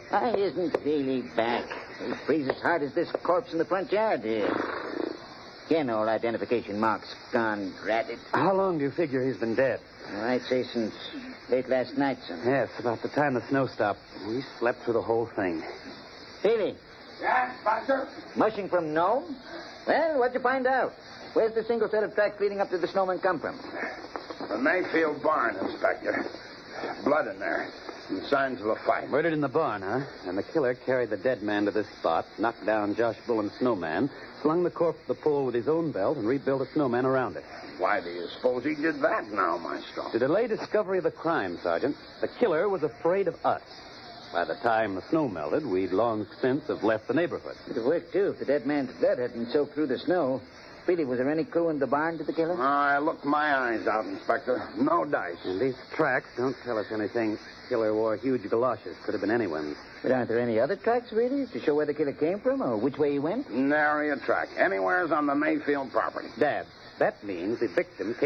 Why isn't Feely back? He breathes as hard as this corpse in the front yard here. Again, all identification marks gone, drat it. How long do you figure he's been dead? Well, I'd say since late last night, son. Yes, about the time the snow stopped. We slept through the whole thing. Feely, Yeah, Inspector? mushing from Nome? Well, what'd you find out? Where's the single set of tracks leading up to the snowman come from? The Mayfield barn, Inspector. Blood in there. And signs of a fight. Murdered in the barn, huh? And the killer carried the dead man to this spot, knocked down Josh Bullen's snowman, slung the corpse to the pole with his own belt, and rebuilt a snowman around it. Why do you suppose he did that now, Maestro? To delay discovery of the crime, Sergeant, the killer was afraid of us. By the time the snow melted, we'd long since have left the neighborhood. It'd have worked, too, if the dead man's blood hadn't soaked through the snow. Feely, was there any clue in the barn to the killer? I looked my eyes out, Inspector. No dice. And these tracks don't tell us anything. Killer wore huge galoshes. Could have been anyone's. But aren't there any other tracks, really, to show where the killer came from or which way he went? Nary a track. Anywhere's on the Mayfield property. Dad, that means the victim came